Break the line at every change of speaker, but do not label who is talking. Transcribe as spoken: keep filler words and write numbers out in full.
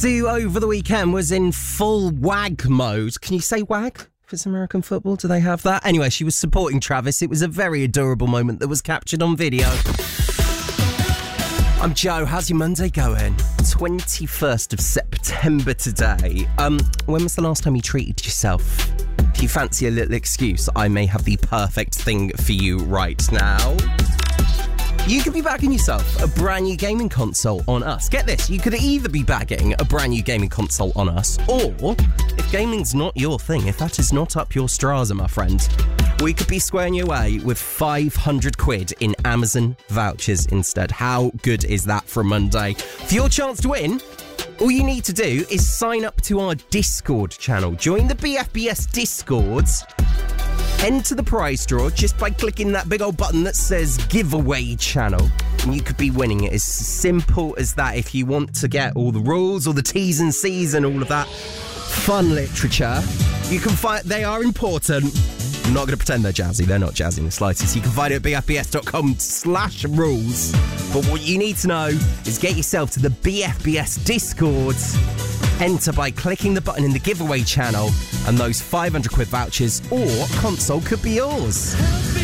Stu over the weekend was in full wag mode. Can you say wag for American football? Do they have that? Anyway, she was supporting Travis. It was a very adorable moment that was captured on video. I'm Joe. How's your Monday going? twenty-first of September today. Um, when was the last time you treated yourself? If you fancy a little excuse, I may have the perfect thing for you right now. You could be bagging yourself a brand new gaming console on us. Get this, you could either be bagging a brand new gaming console on us, or, if gaming's not your thing, if that is not up your strata, my friend, we could be squaring you away with five hundred quid in Amazon vouchers instead. How good is that for a Monday? For your chance to win, all you need to do is sign up to our Discord channel. Join the B F B S Discords. Enter the prize draw just by clicking that big old button that says giveaway channel. And you could be winning it. As simple as that. If you want to get all the rules, all the T's and C's and all of that fun literature, you can find they are important. I'm not going to pretend they're jazzy. They're not jazzy in the slightest. You can find it at bfbs.com slash rules. But what you need to know is get yourself to the B F B S Discord. Enter by clicking the button in the giveaway channel, and those five hundred quid vouchers or console could be yours.